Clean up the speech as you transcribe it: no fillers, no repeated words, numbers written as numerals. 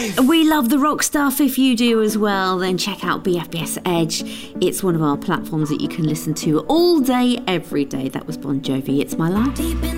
life. We love the rock stuff. If you do as well, then check out BFBS Edge. It's one of our platforms that you can listen to all day, every day. That was Bon Jovi, It's My Life. Deep in